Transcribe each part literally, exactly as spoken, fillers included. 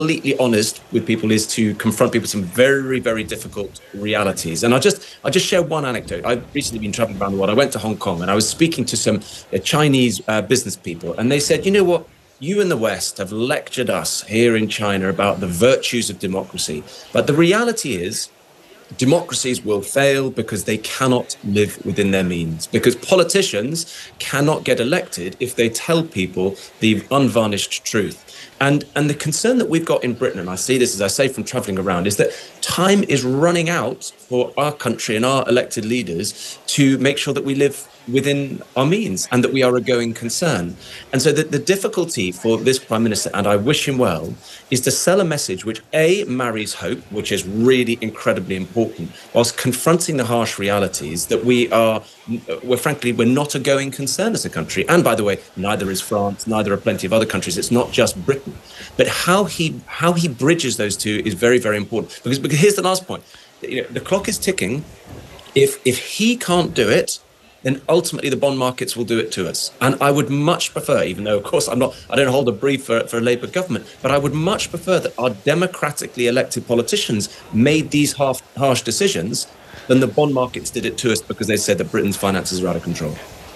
completely honest with people is to confront people with some very, very difficult realities. And I'll just, I'll just share one anecdote. I've recently been traveling around the world. I went to Hong Kong and I was speaking to some uh, Chinese uh, business people, and they said, you know what? You in the West have lectured us here in China about the virtues of democracy. But the reality is, democracies will fail because they cannot live within their means, because politicians cannot get elected if they tell people the unvarnished truth. And, and the concern that we've got in Britain, and I see this, as I say, from travelling around, is that time is running out for our country and our elected leaders to make sure that we live within our means and that we are a going concern. And so the, the difficulty for this Prime Minister, and I wish him well, is to sell a message which, A, marries hope, which is really incredibly important, whilst confronting the harsh realities that we are, we're frankly, we're not a going concern as a country. And by the way, neither is France, neither are plenty of other countries. It's not just Britain. But how he how he bridges those two is very, very important. Because, because here's the last point. You know, the clock is ticking. If if he can't do it, then ultimately the bond markets will do it to us. And I would much prefer, even though, of course, I'm not, I don't hold a brief for, for a Labour government, but I would much prefer that our democratically elected politicians made these half, harsh decisions than the bond markets did it to us because they said that Britain's finances are out of control.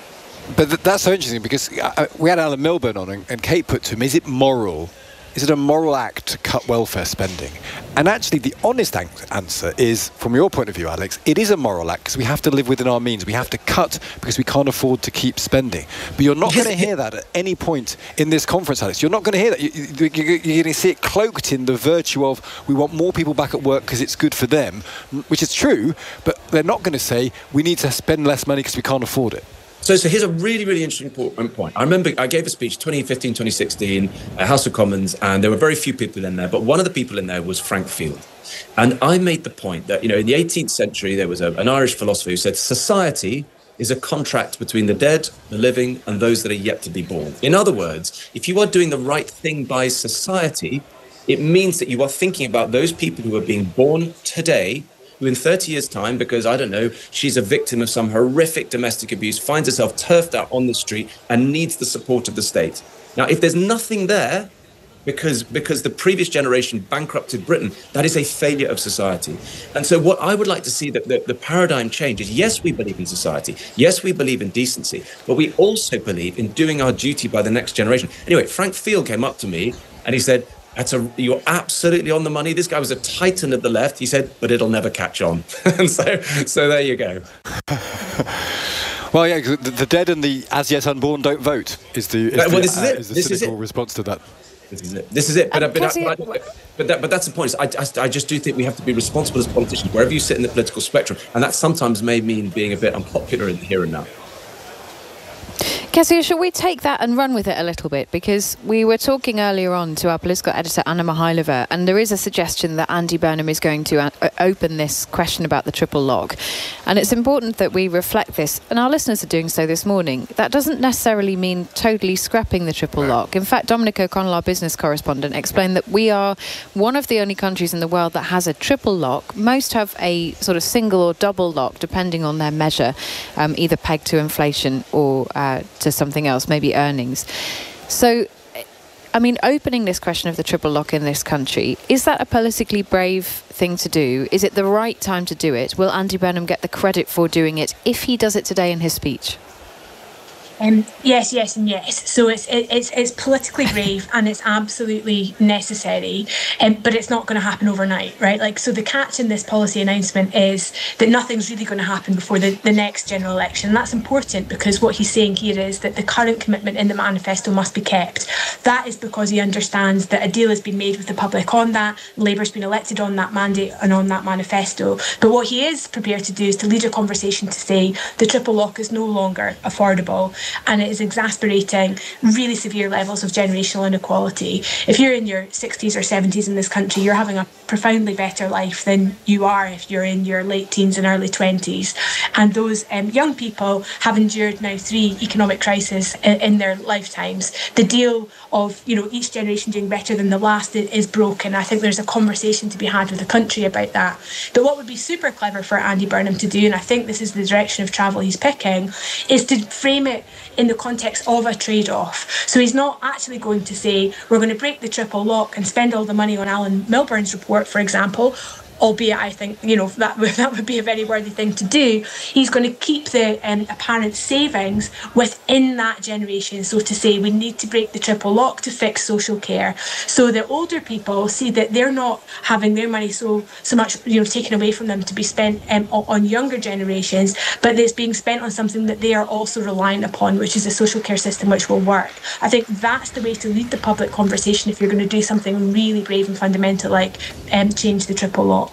But th- that's so interesting, because uh, we had Alan Milburn on, and, and Kate put to him, is it moral? Is it a moral act to cut welfare spending? And actually, the honest an- answer is, from your point of view, Alex, it is a moral act because we have to live within our means. We have to cut because we can't afford to keep spending. But you're not going to hear that at any point in this conference, Alex. You're not going to hear that. You, you, you're going to see it cloaked in the virtue of we want more people back at work because it's good for them, which is true, but they're not going to say we need to spend less money because we can't afford it. So, so here's a really, really interesting point. I remember I gave a speech twenty fifteen, twenty sixteen, at House of Commons, and there were very few people in there, but one of the people in there was Frank Field. And I made the point that, you know, in the eighteenth century, there was a, an Irish philosopher who said society is a contract between the dead, the living, and those that are yet to be born. In other words, if you are doing the right thing by society, it means that you are thinking about those people who are being born today, who in thirty years' time, because, I don't know, she's a victim of some horrific domestic abuse, finds herself turfed out on the street and needs the support of the state. Now, if there's nothing there, because because the previous generation bankrupted Britain, that is a failure of society. And so what I would like to see, that the, the paradigm change is, yes, we believe in society. Yes, we believe in decency. But we also believe in doing our duty by the next generation. Anyway, Frank Field came up to me and he said, That's a, you're absolutely on the money. This guy was a titan of the left. He said, but it'll never catch on. And so, so there you go. Well, yeah, the, the dead and the as yet unborn don't vote is the, is well, the, this is uh, it. is the this cynical is it. response to that. This is it. This is it. But, Um, but, but, Cassie- but, but, that, but that's the point. I, I, I just do think we have to be responsible as politicians, wherever you sit in the political spectrum. And that sometimes may mean being a bit unpopular in the here and now. Kezia, shall we take that and run with it a little bit? Because we were talking earlier on to our political editor, Anna Mihailova, and there is a suggestion that Andy Burnham is going to uh, open this question about the triple lock. And it's important that we reflect this, and our listeners are doing so this morning. That doesn't necessarily mean totally scrapping the triple lock. In fact, Dominic O'Connell, our business correspondent, explained that we are one of the only countries in the world that has a triple lock. Most have a sort of single or double lock, depending on their measure, um, either pegged to inflation or uh, to something else, maybe earnings. So, I mean, opening this question of the triple lock in this country, is that a politically brave thing to do? Is it the right time to do it? Will Andy Burnham get the credit for doing it if he does it today in his speech? Um, yes, yes, and yes. So it's it, it's it's politically brave and it's absolutely necessary, um, but it's not going to happen overnight, right? Like, so the catch in this policy announcement is that nothing's really going to happen before the, the next general election. And that's important because what he's saying here is that the current commitment in the manifesto must be kept. That is because he understands that a deal has been made with the public on that. Labour's been elected on that mandate and on that manifesto. But what he is prepared to do is to lead a conversation to say the triple lock is no longer affordable. And it is exasperating really severe levels of generational inequality. If you're in your sixties or seventies in this country, you're having a profoundly better life than you are if you're in your late teens and early twenties. And those um, young people have endured now three economic crises in, in their lifetimes. The deal of, you know, each generation doing better than the last is broken. I think there's a conversation to be had with the country about that. But what would be super clever for Andy Burnham to do, and I think this is the direction of travel he's picking, is to frame it in the context of a trade-off. So he's not actually going to say, we're going to break the triple lock and spend all the money on Alan Milburn's report, for example, albeit I think, you know, that would, that would be a very worthy thing to do. He's going to keep the um, apparent savings within that generation. So to say we need to break the triple lock to fix social care, so that older people see that they're not having their money so so much, you know, taken away from them to be spent um, on younger generations, but it's being spent on something that they are also relying upon, which is a social care system which will work. I think that's the way to lead the public conversation if you're going to do something really brave and fundamental like um, change the triple lock.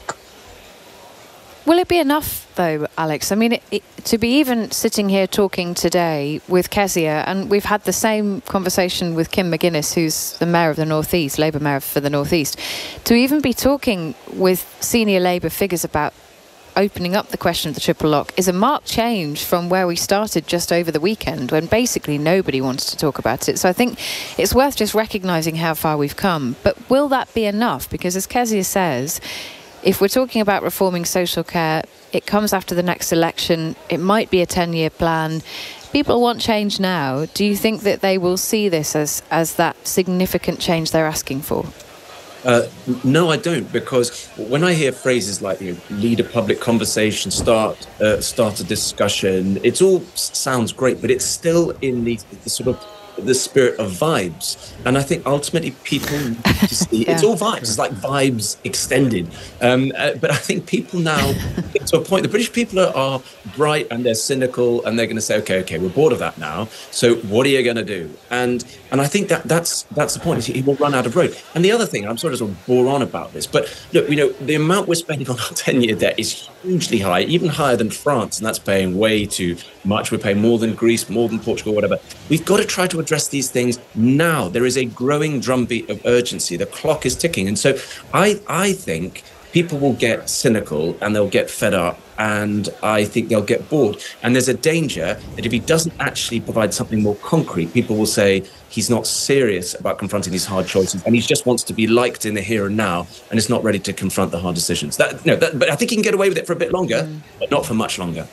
Will it be enough, though, Alex? I mean, it, it, to be even sitting here talking today with Kezia, and we've had the same conversation with Kim McGuinness, who's the Mayor of the North East, Labour Mayor for the North East, to even be talking with senior Labour figures about opening up the question of the triple lock is a marked change from where we started just over the weekend, when basically nobody wanted to talk about it. So I think it's worth just recognising how far we've come. But will that be enough? Because as Kezia says, if we're talking about reforming social care, it comes after the next election. It might be a ten-year plan. People want change now. Do you think that they will see this as, as that significant change they're asking for? Uh, no, I don't, because when I hear phrases like, you know, lead a public conversation, start uh, start a discussion, it all sounds great, but it's still in the, the sort of the spirit of vibes. And I think ultimately people need to see, yeah. It's all vibes, it's like vibes extended. Um, uh, but I think people now, get to a point, the British people are, are bright and they're cynical, and they're going to say, okay, okay, we're bored of that now. So what are you going to do? And and I think that that's that's the point. He will run out of road. And the other thing, I'm sorry to sort of bore on about this, but look, you know, the amount we're spending on our ten-year debt is hugely high, even higher than France, and that's paying way too much. We're paying more than Greece, more than Portugal, whatever. We've got to try to address these things now. There is a growing drumbeat of urgency. The clock is ticking. And so I, I think people will get cynical and they'll get fed up, and I think they'll get bored. And there's a danger that if he doesn't actually provide something more concrete, people will say he's not serious about confronting these hard choices, and he just wants to be liked in the here and now, and is not ready to confront the hard decisions. That, no, that, but I think he can get away with it for a bit longer, mm. but not for much longer.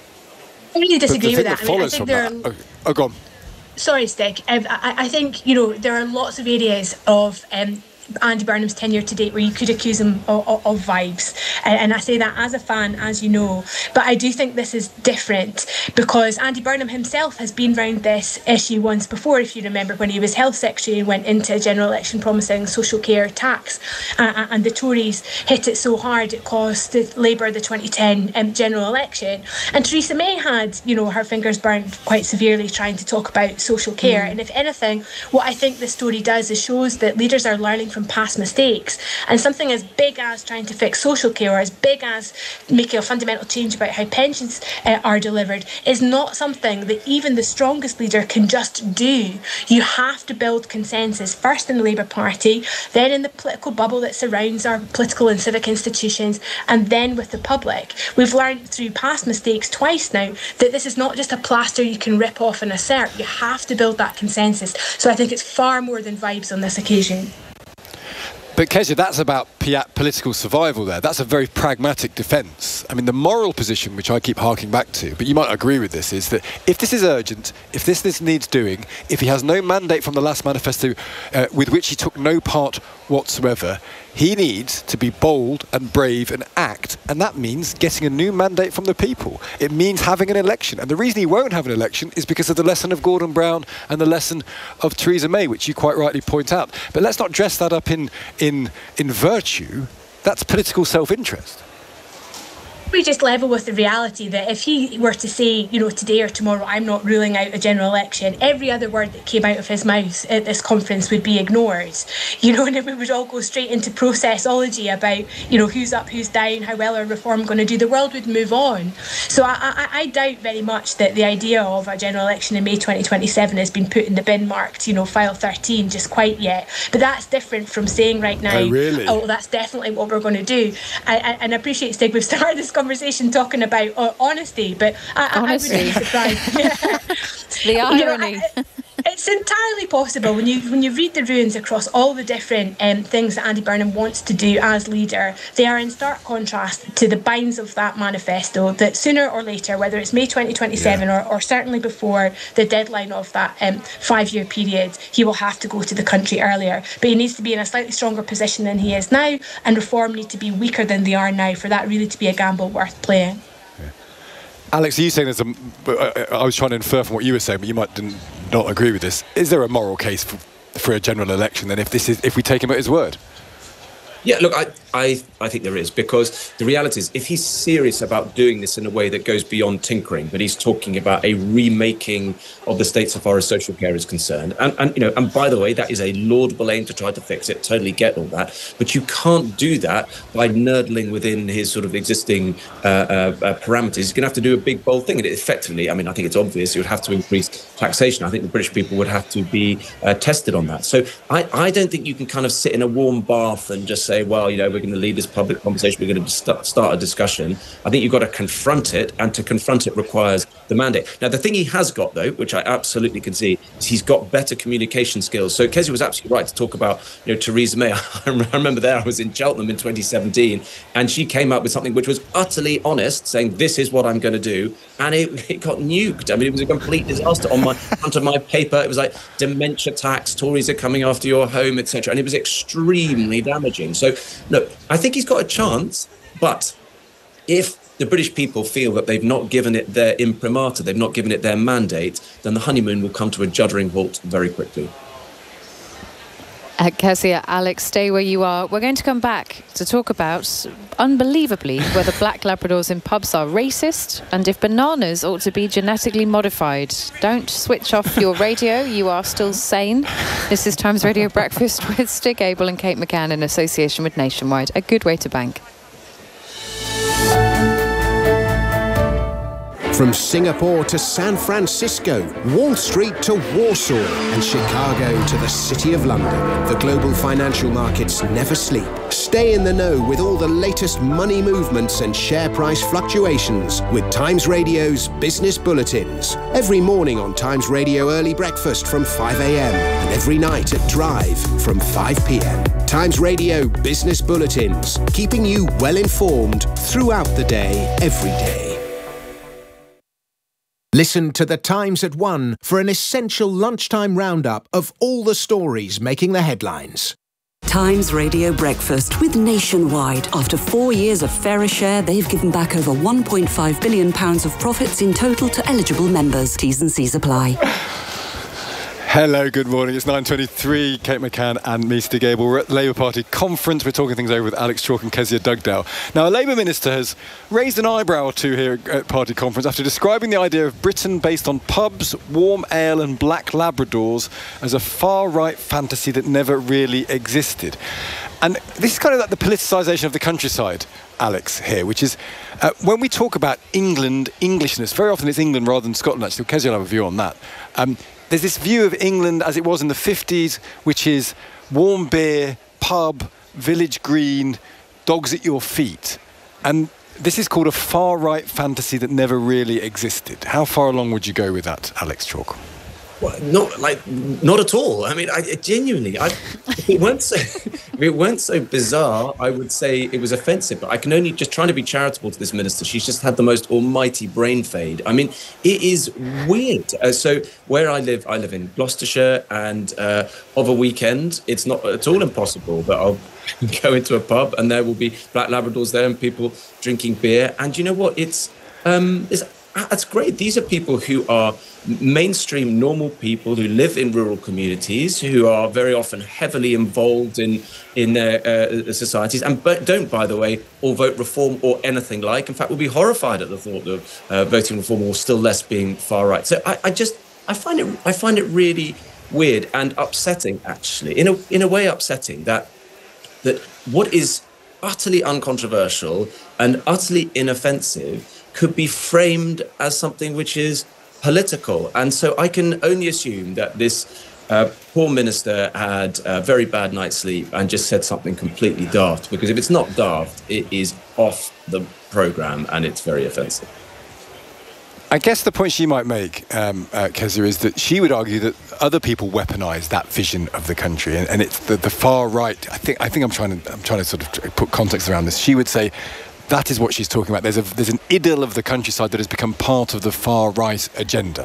I really disagree with that. that I mean, I think there are... Oh, oh, go on. Sorry, Stig. I, I think, you know, there are lots of areas of um, Andy Burnham's tenure to date where you could accuse him of, of, of vibes. And, and I say that as a fan, as you know. But I do think this is different because Andy Burnham himself has been round this issue once before, if you remember, when he was Health Secretary and went into a general election promising social care tax. Uh, and the Tories hit it so hard it cost the Labour the twenty ten um, general election. And Theresa May had, you know, her fingers burnt quite severely trying to talk about social care. Mm. And if anything, what I think this story does is shows that leaders are learning from past mistakes, and something as big as trying to fix social care, or as big as making a fundamental change about how pensions uh, are delivered, is not something that even the strongest leader can just do. You have to build consensus, first in the Labour Party, then in the political bubble that surrounds our political and civic institutions, and then with the public. We've learned through past mistakes twice now that this is not just a plaster you can rip off and assert. You have to build that consensus. So I think it's far more than vibes on this occasion. But Kezia, that's about political survival there. That's a very pragmatic defence. I mean, the moral position, which I keep harking back to, but you might agree with this, is that if this is urgent, if this, this needs doing, if he has no mandate from the last manifesto uh, with which he took no part whatsoever, he needs to be bold and brave and act. And that means getting a new mandate from the people. It means having an election. And the reason he won't have an election is because of the lesson of Gordon Brown and the lesson of Theresa May, which you quite rightly point out. But let's not dress that up in, in, in virtue. That's political self-interest. We just level with the reality that if he were to say, you know, today or tomorrow, I'm not ruling out a general election, every other word that came out of his mouth at this conference would be ignored, you know, and it would all go straight into processology about, you know, who's up, who's down, how well are reform going to do. The world would move on. So I, I, I doubt very much that the idea of a general election in May twenty twenty-seven has been put in the bin marked, you know, file thirteen just quite yet. But that's different from saying right now, oh, really? oh that's definitely what we're going to do. I, I, and I appreciate, Stig, we've started this conversation talking about uh, honesty, but I, honesty. I, I would be surprised. Yeah. The irony. You know, I, It's entirely possible when you when you read the ruins across all the different um, things that Andy Burnham wants to do as leader. They are in stark contrast to the binds of that manifesto that sooner or later, whether it's May twenty twenty-seven yeah. or, or certainly before the deadline of that um, five-year period, he will have to go to the country earlier. But he needs to be in a slightly stronger position than he is now, and Reform need to be weaker than they are now for that really to be a gamble worth playing. Alex, are you saying there's a... I was trying to infer from what you were saying, but you might didn't, not agree with this. Is there a moral case for, for a general election then if this is if we take him at his word? Yeah, look, I, I, I think there is, because the reality is if he's serious about doing this in a way that goes beyond tinkering, but he's talking about a remaking of the state so far as social care is concerned, and, and you know, and by the way, that is a laudable aim to try to fix it, totally get all that, but you can't do that by nerdling within his sort of existing uh, uh, uh, parameters. He's going to have to do a big, bold thing, and it effectively, I mean, I think it's obvious, he would have to increase taxation. I think the British people would have to be uh, tested on that. So I, I don't think you can kind of sit in a warm bath and just say, well, you know, we're going to lead this public conversation, we're going to st- start a discussion. I think you've got to confront it, and to confront it requires the mandate. Now, the thing he has got, though, which I absolutely can see, is he's got better communication skills. So Kezia was absolutely right to talk about, you know, Theresa May. I remember there, I was in Cheltenham in twenty seventeen, and she came up with something which was utterly honest, saying, this is what I'm going to do, and it, it got nuked. I mean, it was a complete disaster. On my front of my paper, it was like, dementia tax, Tories are coming after your home, et cetera, and it was extremely damaging. So, look, I think he's got a chance, but if the British people feel that they've not given it their imprimatur, they've not given it their mandate, then the honeymoon will come to a juddering halt very quickly. Uh, Kezia, Alex, stay where you are. We're going to come back to talk about, unbelievably, whether black Labradors in pubs are racist and if bananas ought to be genetically modified. Don't switch off your radio. You are still sane. This is Times Radio Breakfast with Stig Abel and Kate McCann in association with Nationwide. A good way to bank. From Singapore to San Francisco, Wall Street to Warsaw, and Chicago to the City of London, the global financial markets never sleep. Stay in the know with all the latest money movements and share price fluctuations with Times Radio's Business Bulletins. Every morning on Times Radio Early Breakfast from five a.m. and every night at Drive from five p.m. Times Radio Business Bulletins, keeping you well informed throughout the day, every day. Listen to The Times at one for an essential lunchtime roundup of all the stories making the headlines. Times Radio Breakfast with Nationwide. After four years of fairer share, they've given back over one point five billion pounds of profits in total to eligible members. T's and C's apply. Hello, good morning. It's nine twenty-three. Kate McCann and me, Stig Abel. We're at the Labour Party conference. We're talking things over with Alex Chalk and Kezia Dugdale. Now, a Labour minister has raised an eyebrow or two here at party conference after describing the idea of Britain based on pubs, warm ale and black Labradors as a far-right fantasy that never really existed. And this is kind of like the politicisation of the countryside, Alex, here, which is uh, when we talk about England, Englishness, very often it's England rather than Scotland, actually. Kezia will have a view on that. Um, There's this view of England as it was in the fifties, which is warm beer, pub, village green, dogs at your feet. And this is called a far-right fantasy that never really existed. How far along would you go with that, Alex Chalk? Well, not like not at all. I mean, I genuinely, I, if it weren't so, if it weren't so bizarre, I would say it was offensive. But I can only just trying to be charitable to this minister. She's just had the most almighty brain fade. I mean, it is weird. Uh, so where I live, I live in Gloucestershire, and uh, of a weekend, it's not at all impossible that I'll go into a pub and there will be black Labradors there and people drinking beer. And you know what? It's um, it's. That's great. These are people who are mainstream, normal people who live in rural communities, who are very often heavily involved in in their uh, societies, and but don't, by the way, all vote Reform or anything like. In fact, will be horrified at the thought of uh, voting Reform or still less being far right. So I, I just I find it I find it really weird and upsetting, actually, in a in a way upsetting that that what is utterly uncontroversial and utterly inoffensive could be framed as something which is political. And so I can only assume that this uh, poor minister had a very bad night's sleep and just said something completely daft, because if it's not daft, it is off the programme and it's very offensive. I guess the point she might make, um, uh, Kezia, is that she would argue that other people weaponise that vision of the country, and, and it's the, the far right. I think I think I'm trying to I'm trying to sort of put context around this. She would say that is what she's talking about. There's a there's an idyll of the countryside that has become part of the far right agenda.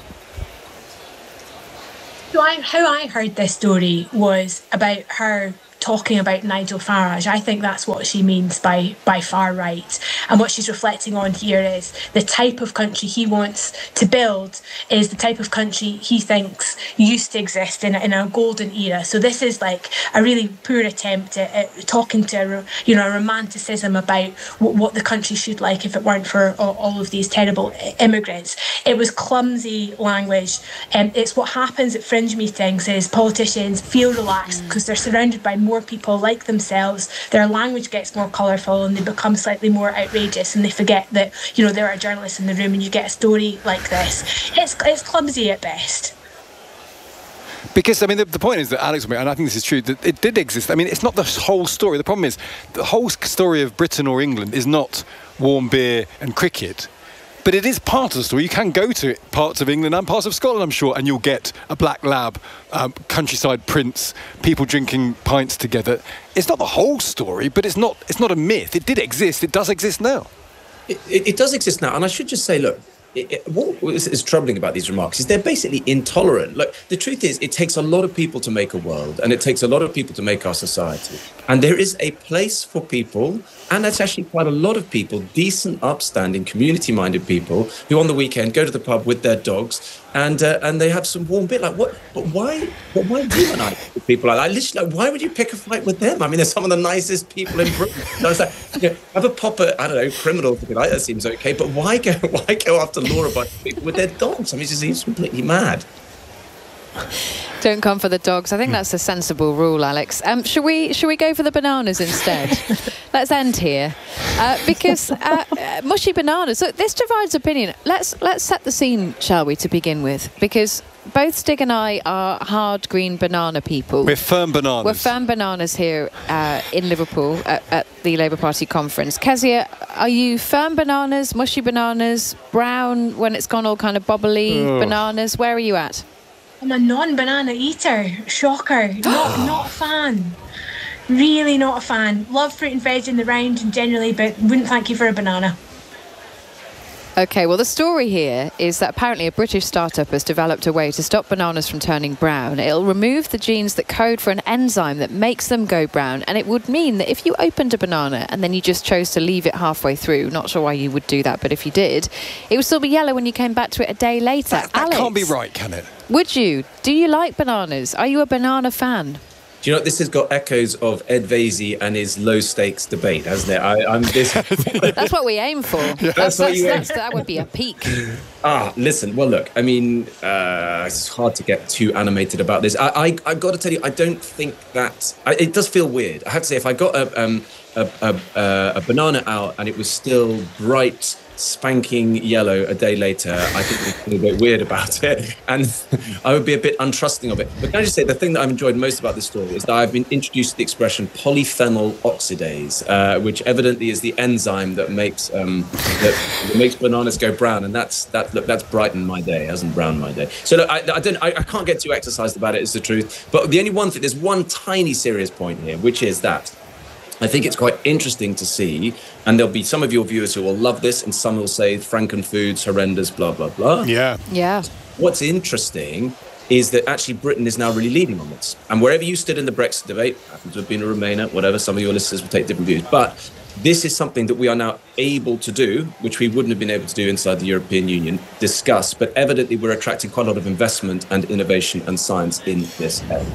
So I, how I heard this story was about her talking about Nigel Farage. I think that's what she means by by far right. And what she's reflecting on here is the type of country he wants to build is the type of country he thinks used to exist in a, in a golden era. So this is like a really poor attempt at, at talking to a, you know, a romanticism about w- what the country should like if it weren't for all, all of these terrible immigrants. It was clumsy language. And um, it's what happens at fringe meetings is politicians feel relaxed because they're surrounded by more people like themselves, their language gets more colourful and they become slightly more outrageous, and they forget that, you know, there are journalists in the room and you get a story like this. It's it's clumsy at best. Because, I mean, the, the point is that Alex, and I think this is true, that it did exist. I mean, it's not the whole story. The problem is the whole story of Britain or England is not warm beer and cricket. But it is part of the story. You can go to parts of England and parts of Scotland, I'm sure, and you'll get a black lab, um, countryside prints, people drinking pints together. It's not the whole story, but it's not it's not a myth. It did exist. It does exist now. It, it, it does exist now. And I should just say, look, it, it, what is, is troubling about these remarks is they're basically intolerant. Look, the truth is, it takes a lot of people to make a world, and it takes a lot of people to make our society. And there is a place for people, and that's actually quite a lot of people, decent, upstanding, community-minded people, who on the weekend go to the pub with their dogs, and uh, and they have some warm beer. Like, what? But why? But why demonize people like that? I literally, like, why would you pick a fight with them? I mean, they're some of the nicest people in Britain. So it's like, you know, have a pop at, I don't know, criminal, something like that seems okay. But why go? Why go after law-abiding people with their dogs? I mean, it just seems completely mad. Don't come for the dogs. I think that's a sensible rule, Alex. Um, should we should we go for the bananas instead? Let's end here, uh, because uh, uh, mushy bananas. Look, this divides opinion. Let's let's set the scene, shall we, to begin with? Because both Stig and I are hard green banana people. We're firm bananas. We're firm bananas here uh, in Liverpool at, at the Labour Party conference. Kezia, are you firm bananas, mushy bananas, brown when it's gone all kind of bubbly oh. bananas? Where are you at? I'm a non-banana eater. Shocker. Not not a fan. Really not a fan. Love fruit and veg in the round and generally, but wouldn't thank you for a banana. OK, well, the story here is that apparently a British startup has developed a way to stop bananas from turning brown. It'll remove the genes that code for an enzyme that makes them go brown. And it would mean that if you opened a banana and then you just chose to leave it halfway through, not sure why you would do that, but if you did, it would still be yellow when you came back to it a day later. That, that Alex, can't be right, can it? Would you? Do you like bananas? Are you a banana fan? Do you know, this has got echoes of Ed Vaizey and his low-stakes debate, hasn't it? I, I'm this. That's what we aim for. Yeah. That's, That's what that's, you that's, aim. that would be a peak. Ah, listen, well, look, I mean, uh, it's hard to get too animated about this. I, I, I've got to tell you, I don't think that... I, it does feel weird. I have to say, if I got a, um, a, a, a banana out and it was still bright, spanking yellow a day later, I think I'd feel a bit weird about it, and I would be a bit untrusting of it. But can I just say, the thing that I've enjoyed most about this story is that I've been introduced to the expression polyphenol oxidase, uh, which evidently is the enzyme that makes um, that, that makes bananas go brown, and that's that. Look, that's brightened my day, hasn't browned my day. So look, I, I don't, I, I can't get too exercised about it. Is the truth. But the only one thing, there's one tiny serious point here, which is that I think it's quite interesting to see, and there'll be some of your viewers who will love this, and some will say Frankenfoods, horrendous, blah, blah, blah. Yeah. Yeah. What's interesting is that actually Britain is now really leading on this. And wherever you stood in the Brexit debate, happen to have been a Remainer, whatever, some of your listeners will take different views. But this is something that we are now able to do, which we wouldn't have been able to do inside the European Union, discuss. But evidently we're attracting quite a lot of investment and innovation and science in this area.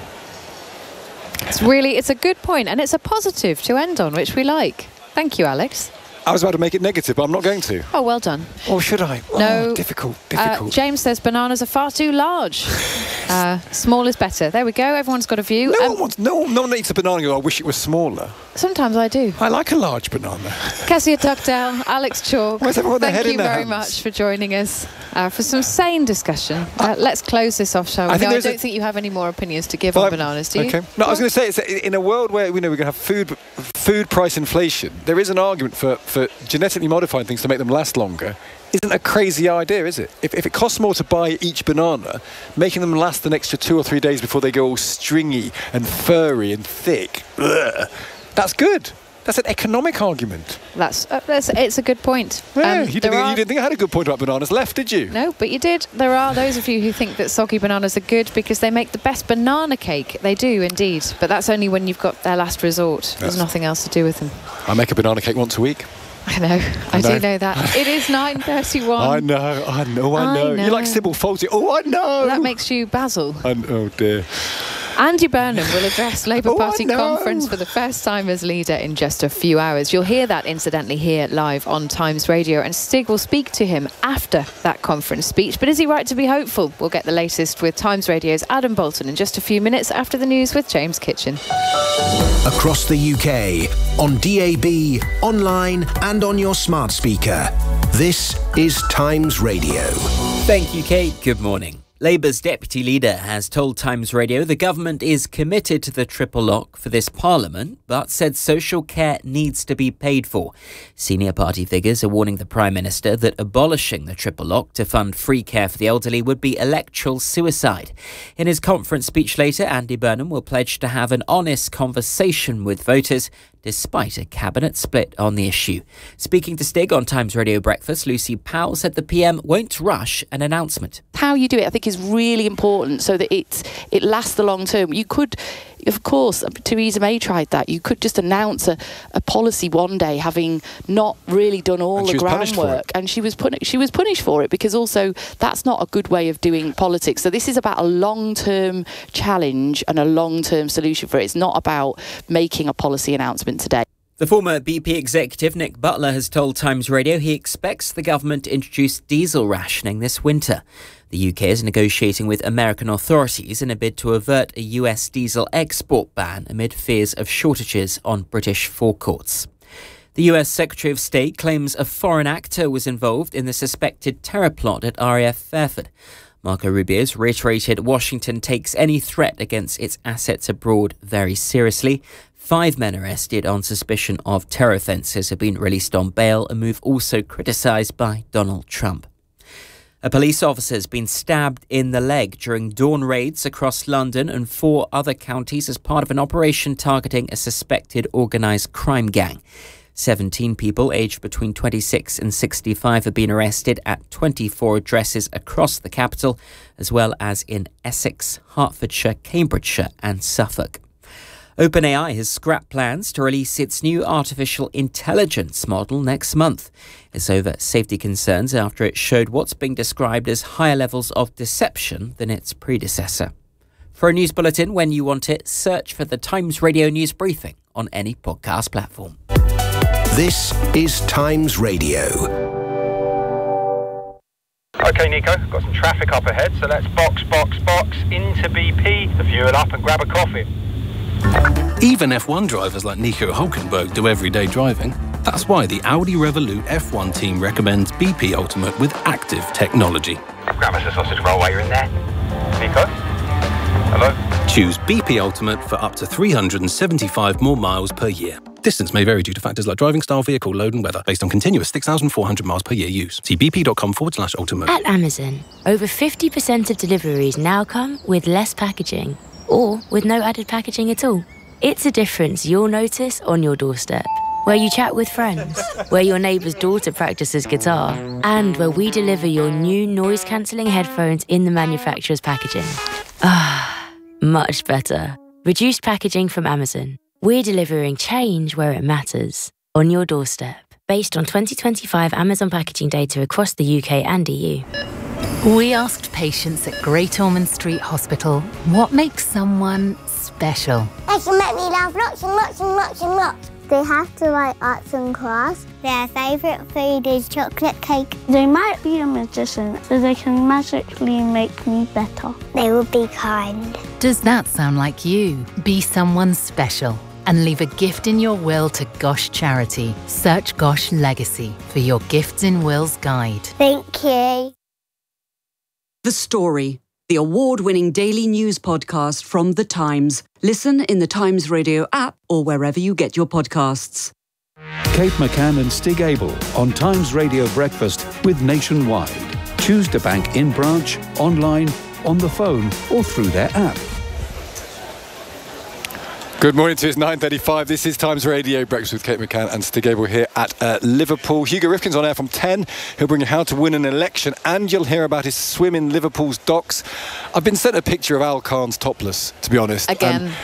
It's really, it's a good point, and it's a positive to end on, which we like. Thank you, Alex. I was about to make it negative, but I'm not going to. Oh, well done. Or should I? No. Oh, difficult, difficult. Uh, James says bananas are far too large. uh, small is better. There we go. Everyone's got a view. No um, one wants, no, no one eats a banana and goes, I wish it was smaller. Sometimes I do. I like a large banana. Kezia Dugdale, Alex Chalk, Where's everyone with their thank head you in their very hands? much for joining us uh, for some sane discussion. Uh, let's close this off, shall we? I think No, I there's don't a- think you have any more opinions to give Well, on bananas, do you? Okay. No, I was going to say, it's in a world where we know we're going to have food food price inflation, there is an argument for, for genetically modifying things to make them last longer. Isn't a crazy idea, is it? If, if it costs more to buy each banana, making them last an extra two or three days before they go all stringy and furry and thick, ugh, that's good. That's an economic argument. That's, uh, that's it's a good point. Yeah, Um, you, didn't there think, are- you didn't think I had a good point about bananas left, did you? No, but you did. There are those of you who think that soggy bananas are good because they make the best banana cake. They do indeed, but that's only when you've got their last resort. There's Yes. nothing else to do with them. I make a banana cake once a week. I know. I, I know. do know that. It is nine thirty-one. I know, I know, I I know. You're like know. Sybil Fawlty. Oh, I know. That makes you Basil. I, oh, dear. Andy Burnham will address Labour Oh, I Party know. conference for the first time as leader in just a few hours. You'll hear that, incidentally, here live on Times Radio. And Stig will speak to him after that conference speech. But is he right to be hopeful? We'll get the latest with Times Radio's Adam Bolton in just a few minutes after the news with James Kitchen. Across the U K, on D A B, online and on your smart speaker. This is Times Radio. Thank you, Kate. Good morning. Labour's deputy leader has told Times Radio the government is committed to the triple lock for this parliament, but said social care needs to be paid for. Senior party figures are warning the Prime Minister that abolishing the triple lock to fund free care for the elderly would be electoral suicide. In his conference speech later, Andy Burnham will pledge to have an honest conversation with voters despite a cabinet split on the issue. Speaking to Stig on Times Radio Breakfast, Lucy Powell said the P M won't rush an announcement. How you do it, I think, is really important so that it it lasts the long term. You could, of course, Theresa May tried that. You could just announce a, a policy one day, having not really done all And the she was punished for groundwork, it. and she was put, she was punished for it, because also that's not a good way of doing politics. So this is about a long term challenge and a long term solution for it. It's not about making a policy announcement today. The former B P executive Nick Butler has told Times Radio he expects the government to introduce diesel rationing this winter. The U K is negotiating with American authorities in a bid to avert a U S diesel export ban amid fears of shortages on British forecourts. The U S Secretary of State claims a foreign actor was involved in the suspected terror plot at R A F Fairford. Marco Rubio's reiterated Washington takes any threat against its assets abroad very seriously. Five men arrested on suspicion of terror offences have been released on bail, a move also criticised by Donald Trump. A police officer has been stabbed in the leg during dawn raids across London and four other counties as part of an operation targeting a suspected organised crime gang. seventeen people aged between twenty-six and sixty-five have been arrested at twenty-four addresses across the capital, as well as in Essex, Hertfordshire, Cambridgeshire and Suffolk. OpenAI has scrapped plans to release its new artificial intelligence model next month. It's over safety concerns after it showed what's being described as higher levels of deception than its predecessor. For a news bulletin when you want it, search for the Times Radio News Briefing on any podcast platform. This is Times Radio. OK, Nico, got some traffic up ahead, so let's box, box, box into B P, fuel up and grab a coffee. Even F one drivers like Nico Hulkenberg do everyday driving. That's why the Audi Revolut F one team recommends B P Ultimate with active technology. Grab us a sausage roll while you're in there. Nico? Hello? Choose B P Ultimate for up to three hundred seventy-five more miles per year. Distance may vary due to factors like driving style, vehicle load and weather, based on continuous six thousand four hundred miles per year use. See bp.com forward slash ultimate. At Amazon, over fifty percent of deliveries now come with less packaging, or with no added packaging at all. It's a difference you'll notice on your doorstep, where you chat with friends, where your neighbour's daughter practices guitar, and where we deliver your new noise-cancelling headphones in the manufacturer's packaging. Ah, much better. Reduced packaging from Amazon. We're delivering change where it matters, on your doorstep, based on twenty twenty-five Amazon packaging data across the U K and E U. We asked patients at Great Ormond Street Hospital what makes someone special. They can make me laugh lots and lots and lots and lots. They have to like arts and crafts. Their favourite food is chocolate cake. They might be a magician, so they can magically make me better. They will be kind. Does that sound like you? Be someone special and leave a gift in your will to Gosh Charity. Search Gosh Legacy for your Gifts in Wills guide. Thank you. The story. the award-winning daily news podcast from The Times. Listen in the Times Radio app or wherever you get your podcasts. Kate McCann and Stig Abel on Times Radio Breakfast with Nationwide. Choose to bank in branch, online, on the phone or through their app. Good morning to you. It's nine thirty-five. This is Times Radio Breakfast with Kate McCann and Stig Abel here at uh, Liverpool. Hugo Rifkin's on air from ten. He'll bring you how to win an election, and you'll hear about his swim in Liverpool's docks. I've been sent a picture of Al Khan's topless, to be honest. Again. Um,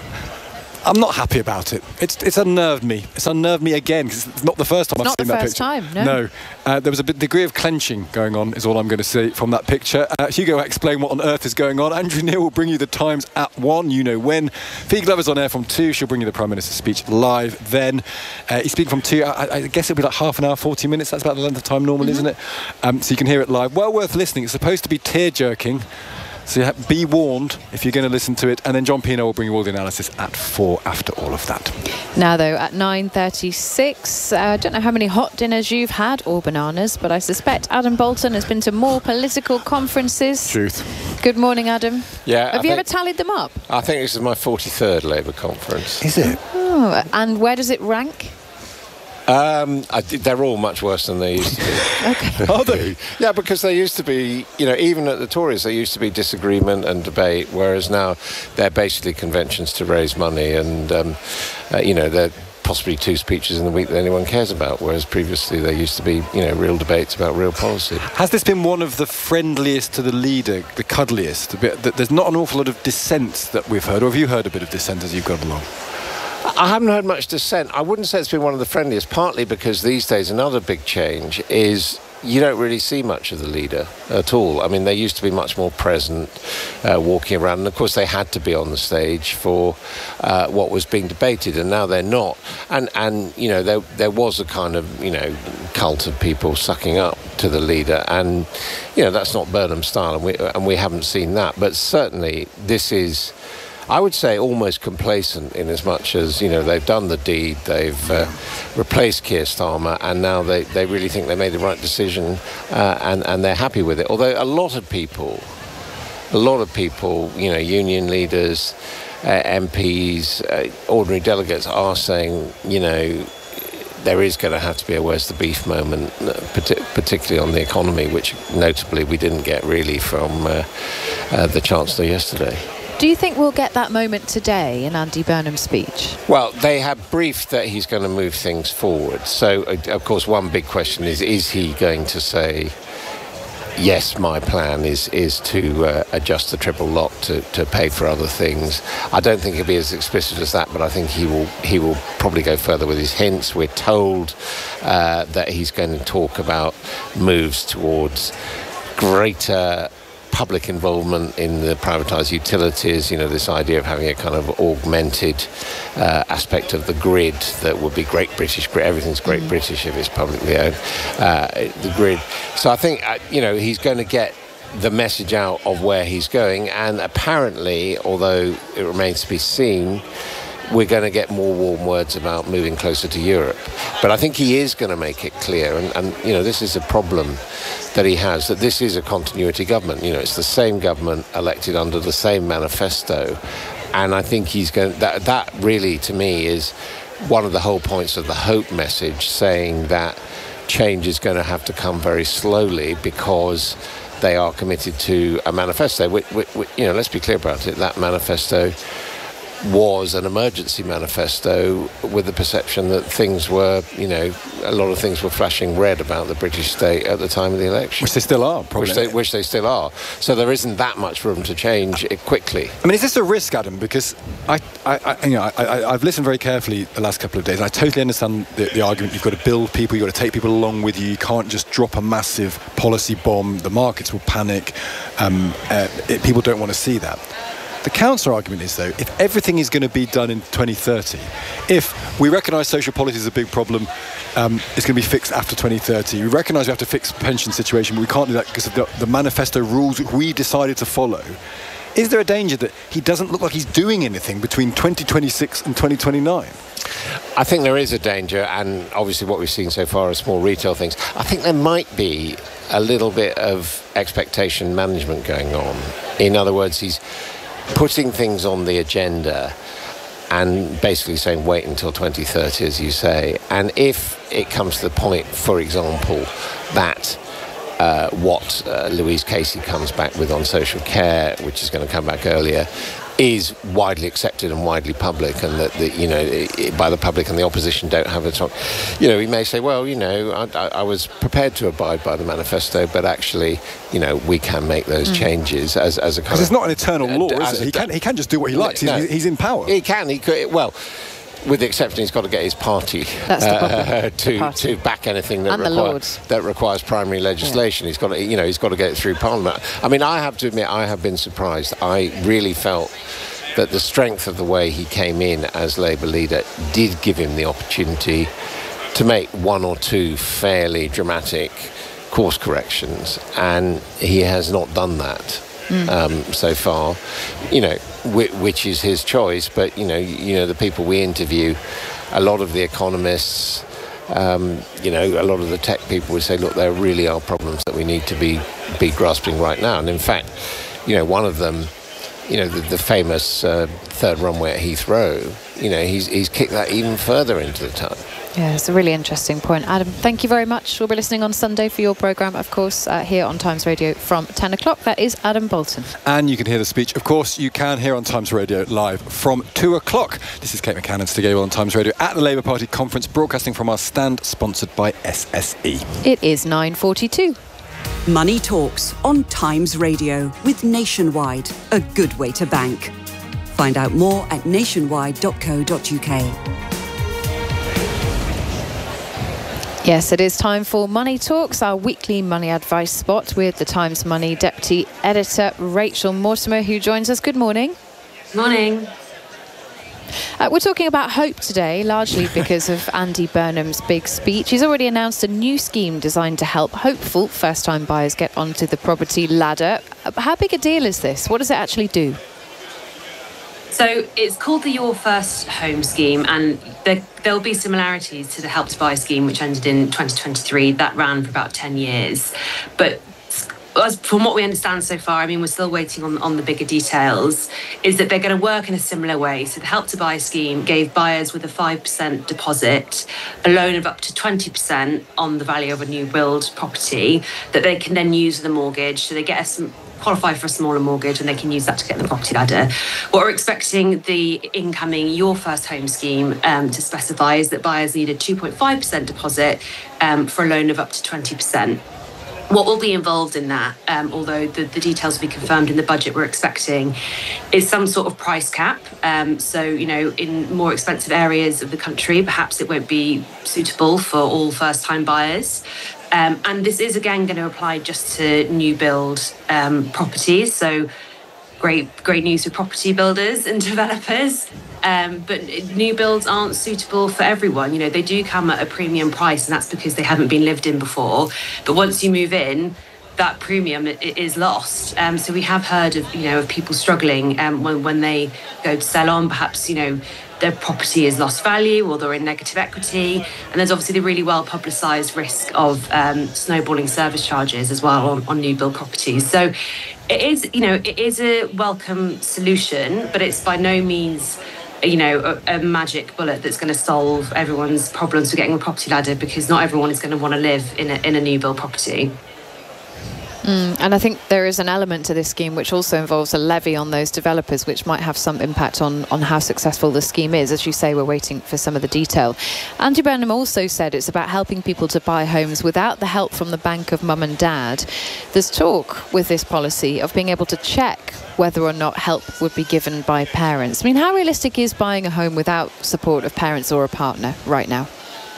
I'm not happy about it. It's it's unnerved me. It's unnerved me again because it's not the first time it's I've seen that picture. Not the first time, no. No. Uh, there was a bit, degree of clenching going on, is all I'm going to say from that picture. Uh, Hugo will explain what on earth is going on. Andrew Neil will bring you the Times at one. You know when. Fee Glover's on air from two. She'll bring you the Prime Minister's speech live then. Uh, he's speaking from two. I, I guess it'll be like half an hour, forty minutes. That's about the length of time normally, mm-hmm. isn't it? Um, so you can hear it live. Well worth listening. It's supposed to be tear-jerking. So you be warned if you're going to listen to it. And then John Pino will bring you all the analysis at four after all of that. Now, though, at nine thirty-six, I uh, don't know how many hot dinners you've had, or bananas, but I suspect Adam Bolton has been to more political conferences. Truth. Good morning, Adam. Yeah. Have I you think, ever tallied them up? I think this is my forty-third Labour conference. Is it? Oh, and where does it rank? Um, I, they're all much worse than they used to be. Okay. Are they? Yeah, because they used to be, you know, even at the Tories, there used to be disagreement and debate, whereas now they're basically conventions to raise money and, um, uh, you know, they're possibly two speeches in the week that anyone cares about, whereas previously there used to be, you know, real debates about real policy. Has this been one of the friendliest to the leader, the cuddliest? A bit, there's not an awful lot of dissent that we've heard, or have you heard a bit of dissent as you've gone along? I haven't heard much dissent. I wouldn't say it's been one of the friendliest, partly because these days another big change is you don't really see much of the leader at all. I mean, they used to be much more present, uh, walking around, and of course they had to be on the stage for uh, what was being debated, and now they're not. And, and you know, there, there was a kind of, you know, cult of people sucking up to the leader, and, you know, that's not Burnham style, and we, and we haven't seen that. But certainly this is, I would say, almost complacent in as much as, you know, they've done the deed, they've uh, replaced Keir Starmer, and now they, they really think they made the right decision, uh, and, and they're happy with it. Although a lot of people, a lot of people, you know, union leaders, uh, M Ps, uh, ordinary delegates are saying, you know, there is going to have to be a where's the beef moment, particularly on the economy, which notably we didn't get really from uh, uh, the Chancellor yesterday. Do you think we'll get that moment today in Andy Burnham's speech? Well, they have briefed that he's going to move things forward. So, uh, of course, one big question is, is he going to say, yes, my plan is is to uh, adjust the triple lock to, to pay for other things? I don't think he'll be as explicit as that, but I think he will he will probably go further with his hints. We're told uh, that he's going to talk about moves towards greater public involvement in the privatised utilities, you know, this idea of having a kind of augmented uh, aspect of the grid that would be Great British Grid. Everything's Great mm. British if it's publicly owned, uh, the grid. So I think, uh, you know, he's going to get the message out of where he's going, and apparently, although it remains to be seen, we're going to get more warm words about moving closer to Europe. But I think he is going to make it clear, and, and you know, this is a problem that he has, that this is a continuity government. You know, it's the same government elected under the same manifesto, and I think he's going, that, that really, to me, is one of the whole points of the hope message, saying that change is going to have to come very slowly because they are committed to a manifesto. We, we, we, you know, let's be clear about it, that manifesto was an emergency manifesto with the perception that things were, you know, a lot of things were flashing red about the British state at the time of the election. Which they still are, probably. Which they, which they still are. So there isn't that much room to change it quickly. I mean, is this a risk, Adam? Because I, I, I you know, I, I, I've listened very carefully the last couple of days, and I totally understand the, the argument. You've got to build people, you've got to take people along with you. You can't just drop a massive policy bomb. The markets will panic. Um, uh, it, people don't want to see that. The counter argument is, though, if everything is going to be done in twenty thirty, if we recognise social policy is a big problem, um, it's going to be fixed after twenty thirty. We recognise we have to fix the pension situation, but we can't do that because of the, the manifesto rules that we decided to follow. Is there a danger that he doesn't look like he's doing anything between twenty twenty-six and twenty twenty-nine? I think there is a danger, and obviously what we've seen so far are small retail things. I think there might be a little bit of expectation management going on. In other words, he's putting things on the agenda and basically saying wait until twenty thirty, as you say. And if it comes to the point, for example, that uh, what uh, Louise Casey comes back with on social care, which is going to come back earlier, is widely accepted and widely public, and that the, you know, it, by the public and the opposition don't have a talk. You know, he may say, well, you know, I, I, I was prepared to abide by the manifesto, but actually, you know, we can make those mm. changes as, as a kind of... Because it's not an eternal law, uh, is it? He can, he can just do what he likes. No, he's, he's in power. He can. He could, well... With the exception, he's got to get his party uh, to party. to back anything that, require, that requires primary legislation. Yeah. He's got to, you know, he's got to get it through Parliament. I mean, I have to admit, I have been surprised. I really felt that the strength of the way he came in as Labour leader did give him the opportunity to make one or two fairly dramatic course corrections, and he has not done that. Mm. Um, so far, you know, which, which is his choice. But you know, you know, the people we interview, a lot of the economists, um, you know, a lot of the tech people would say, look, there really are problems that we need to be be grasping right now. And in fact, you know, one of them, you know, the, the famous uh, third runway at Heathrow, you know, he's he's kicked that even further into the tunnel. Yeah, it's a really interesting point. Adam, thank you very much. We'll be listening on Sunday for your programme, of course, uh, here on Times Radio from ten o'clock. That is Adam Bolton. And you can hear the speech, of course, you can hear on Times Radio live from two o'clock. This is Kate McCann and Stig Abell on Times Radio at the Labour Party conference, broadcasting from our stand, sponsored by S S E. It is nine forty-two. Money Talks on Times Radio with Nationwide, a good way to bank. Find out more at nationwide dot co dot uk. Yes, it is time for Money Talks, our weekly money advice spot with the Times Money Deputy Editor Rachel Mortimer, who joins us. Good morning. Morning. Uh, we're talking about hope today, largely because of Andy Burnham's big speech. He's already announced a new scheme designed to help hopeful first-time buyers get onto the property ladder. Uh, how big a deal is this? What does it actually do? So it's called the Your First Home Scheme, and there, there'll be similarities to the Help to Buy scheme, which ended in twenty twenty-three. That ran for about ten years. But as from what we understand so far, I mean, we're still waiting on, on the bigger details, is that they're going to work in a similar way. So the Help to Buy scheme gave buyers with a five percent deposit a loan of up to twenty percent on the value of a new build property that they can then use as a mortgage. So they get a qualify for a smaller mortgage and they can use that to get the property ladder. What we're expecting the incoming Your First Home Scheme um, to specify is that buyers need a two point five percent deposit um, for a loan of up to twenty percent. What will be involved in that, um, although the, the details will be confirmed in the budget we're expecting, is some sort of price cap. Um, so, you know, in more expensive areas of the country, perhaps it won't be suitable for all first-time buyers. Um, and this is, again, going to apply just to new build um, properties. So great, great news for property builders and developers. Um, but new builds aren't suitable for everyone. You know, they do come at a premium price, and that's because they haven't been lived in before. But once you move in, that premium it, it is lost. Um, so we have heard of, you know, of people struggling um, when, when they go to sell on, perhaps, you know, their property has lost value or they're in negative equity. And there's obviously the really well publicised risk of um, snowballing service charges as well on, on new build properties. So it is, you know, it is a welcome solution, but it's by no means, you know, a, a magic bullet that's going to solve everyone's problems for getting a property ladder, because not everyone is going to want to live in a, in a new build property. Mm, and I think there is an element to this scheme which also involves a levy on those developers, which might have some impact on, on how successful the scheme is. As you say, we're waiting for some of the detail. Andy Burnham also said it's about helping people to buy homes without the help from the bank of mum and dad. There's talk with this policy of being able to check whether or not help would be given by parents. I mean, how realistic is buying a home without support of parents or a partner right now?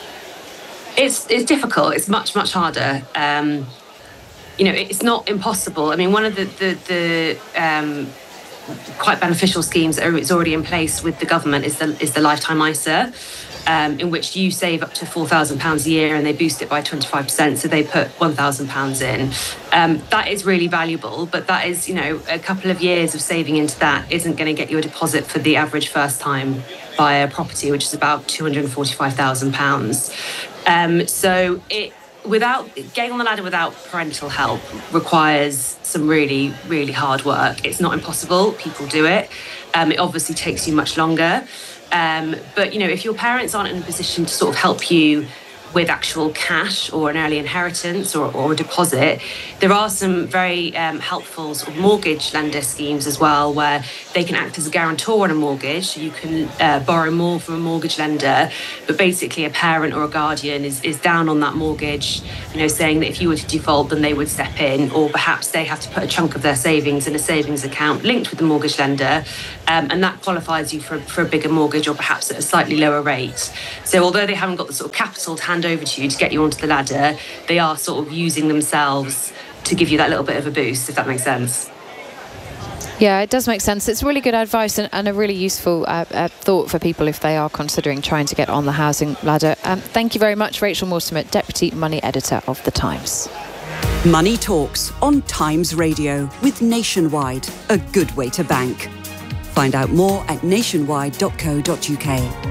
It's, it's difficult. It's much, much harder. Um, You know, it's not impossible. I mean, one of the the, the um, quite beneficial schemes that are it's already in place with the government is the is the Lifetime I S A. Um, in which you save up to four thousand pounds a year and they boost it by twenty-five percent, so they put one thousand pounds in. Um, that is really valuable, but that is, you know, a couple of years of saving into that isn't going to get you a deposit for the average first time buyer property, which is about two hundred forty-five thousand pounds. Um, so it without getting on the ladder without parental help requires some really, really hard work. It's not impossible. People do it. Um, it obviously takes you much longer. Um, but, you know, if your parents aren't in a position to sort of help you with actual cash or an early inheritance or, or a deposit, there are some very um, helpful sort of mortgage lender schemes as well, where they can act as a guarantor on a mortgage. So you can uh, borrow more from a mortgage lender, but basically a parent or a guardian is, is down on that mortgage, you know, saying that if you were to default, then they would step in, or perhaps they have to put a chunk of their savings in a savings account linked with the mortgage lender, um, and that qualifies you for, for a bigger mortgage or perhaps at a slightly lower rate. So although they haven't got the sort of capital to hand over to you to get you onto the ladder, they are sort of using themselves to give you that little bit of a boost, if that makes sense. Yeah, it does make sense. It's really good advice and, and a really useful uh, uh, thought for people if they are considering trying to get on the housing ladder. Um, thank you very much, Rachel Mortimer, Deputy Money Editor of The Times. Money Talks on Times Radio with Nationwide, a good way to bank. Find out more at nationwide dot co dot uk.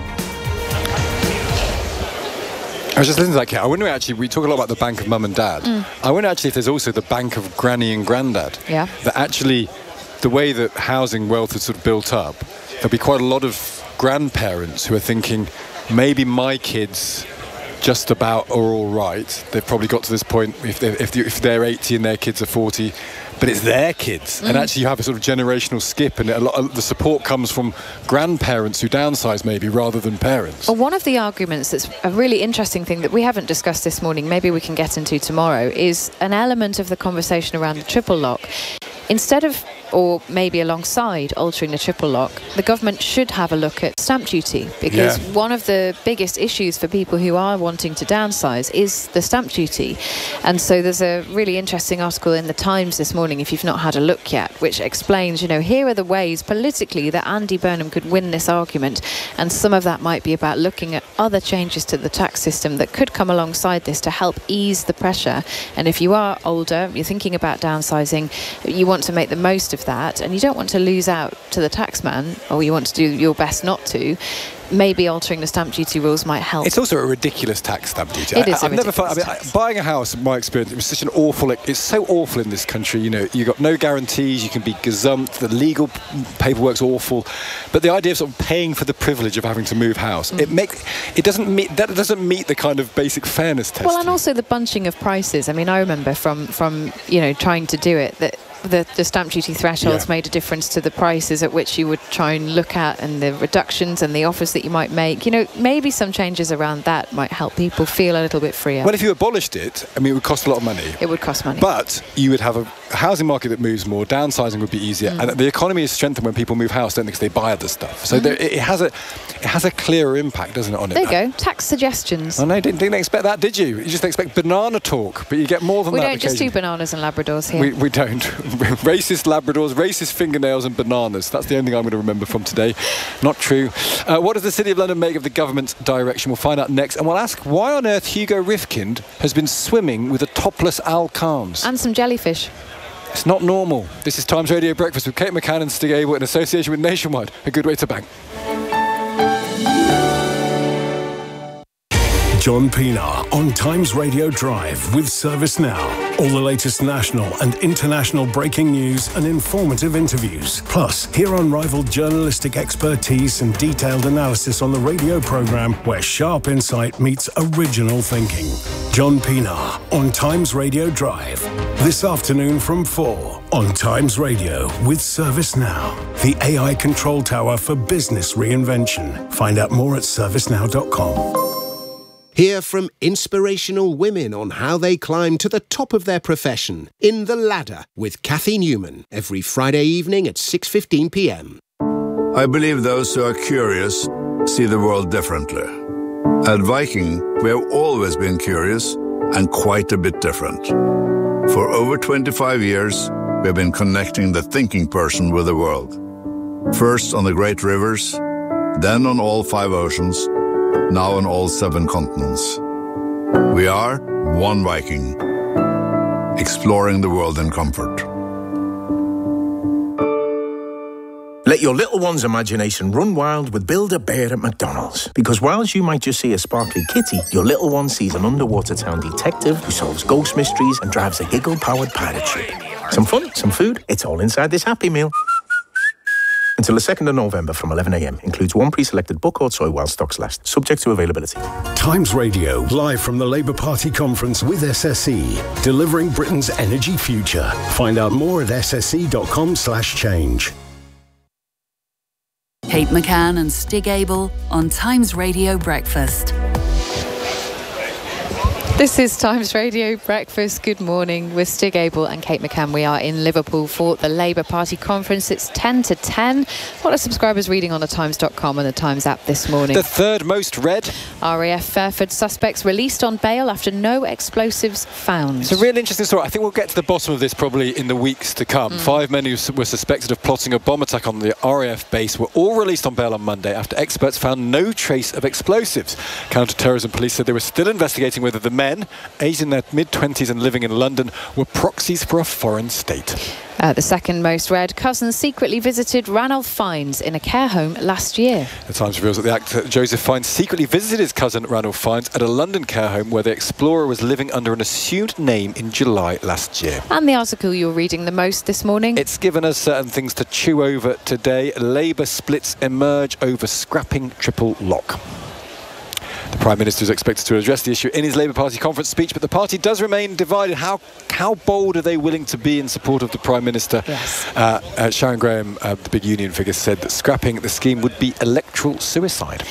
I was just listening to that, Kate. I wonder actually, we talk a lot about the bank of mum and dad. Mm. I wonder actually if there's also the bank of granny and granddad. Yeah. That actually, the way that housing wealth is sort of built up, there'll be quite a lot of grandparents who are thinking, maybe my kids just about are all right. They've probably got to this point, if they're, if, if they're eighty and their kids are forty, but it's their kids. Mm. And actually you have a sort of generational skip, and a lot of the support comes from grandparents who downsize maybe rather than parents. Well, one of the arguments that's a really interesting thing that we haven't discussed this morning, maybe we can get into tomorrow, is an element of the conversation around the triple lock. Instead of, or maybe alongside altering the triple lock, the government should have a look at stamp duty, because yeah. one of the biggest issues for people who are wanting to downsize is the stamp duty. And so there's a really interesting article in The Times this morning, if you've not had a look yet, which explains, you know, here are the ways politically that Andy Burnham could win this argument. And some of that might be about looking at other changes to the tax system that could come alongside this to help ease the pressure. And if you are older, you're thinking about downsizing, you want to make the most of that, and you don't want to lose out to the taxman, or you want to do your best not to, maybe altering the stamp duty rules might help. It's also a ridiculous tax, stamp duty. It I, is I've a never found, I mean, tax. buying a house, in my experience, it was such an awful, it's so awful in this country, you know, you've got no guarantees, you can be gazumped, the legal paperwork's awful, but the idea of sort of paying for the privilege of having to move house, mm. it make, it doesn't meet, that doesn't meet the kind of basic fairness test. Well, and also the bunching of prices. I mean, I remember from, from you know, trying to do it, that The, the stamp duty thresholds yeah. made a difference to the prices at which you would try and look at, and the reductions and the offers that you might make. You know, maybe some changes around that might help people feel a little bit freer. Well, if you abolished it, I mean, it would cost a lot of money. It would cost money. But you would have a housing market that moves more, downsizing would be easier, mm. and the economy is strengthened when people move house, don't they, because they buy other stuff. So mm. there, it has a it has a clearer impact, doesn't it, on there it? There you go. Tax suggestions. I know, didn't, didn't expect that, did you? You just expect banana talk, but you get more than we that. We don't just do bananas and Labradors here. We, we don't. Racist Labradors, racist fingernails and bananas. That's the only thing I'm going to remember from today. Not true. Uh, what does the City of London make of the government's direction? We'll find out next. And we'll ask why on earth Hugo Rifkind has been swimming with a topless Al Khans. And some jellyfish. It's not normal. This is Times Radio Breakfast with Kate McCann and Stig Abel in association with Nationwide. A good way to bank. John Pienaar on Times Radio Drive with Service Now. All the latest national and international breaking news and informative interviews. Plus, hear unrivaled journalistic expertise and detailed analysis on the radio programme where sharp insight meets original thinking. John Pienaar on Times Radio Drive. This afternoon from four on Times Radio with Service Now. The A I control tower for business reinvention. Find out more at service now dot com. Hear from inspirational women on how they climb to the top of their profession in The Ladder with Kathy Newman every Friday evening at six fifteen p m. I believe those who are curious see the world differently. At Viking, we have always been curious and quite a bit different. For over twenty-five years, we have been connecting the thinking person with the world. First on the great rivers, then on all five oceans, now on all seven continents. We are one Viking, exploring the world in comfort. Let your little one's imagination run wild with Build-A-Bear at McDonald's. Because whilst you might just see a sparkly kitty, your little one sees an underwater town detective who solves ghost mysteries and drives a giggle-powered pirate ship. Some fun, some food, it's all inside this Happy Meal. Until the second of November from eleven a m. Includes one pre-selected book or toy while stocks last. Subject to availability. Times Radio, live from the Labour Party conference with S S E, delivering Britain's energy future. Find out more at s s e dot com slash change. Kate McCann and Stig Abel on Times Radio Breakfast. This is Times Radio Breakfast. Good morning with Stig Abel and Kate McCann. We are in Liverpool for the Labour Party conference. It's ten to ten. What are subscribers reading on the times dot com and the Times app this morning? The third most read. R A F Fairford suspects released on bail after no explosives found. It's a really interesting story. I think we'll get to the bottom of this probably in the weeks to come. Mm. Five men who were suspected of plotting a bomb attack on the R A F base were all released on bail on Monday after experts found no trace of explosives. Counter-terrorism police said they were still investigating whether the men, aged in their mid-twenties and living in London, were proxies for a foreign state. Uh, the second most read, cousins secretly visited Ranulph Fiennes in a care home last year. The Times reveals that the actor Joseph Fiennes secretly visited his cousin Ranulph Fiennes at a London care home where the explorer was living under an assumed name in July last year. And the article you're reading the most this morning? It's given us certain things to chew over today. Labour splits emerge over scrapping triple lock. The Prime Minister is expected to address the issue in his Labour Party conference speech, but the party does remain divided. How how bold are they willing to be in support of the Prime Minister? Yes. Uh, uh, Sharon Graham, uh, the big union figure, said that scrapping the scheme would be electoral suicide.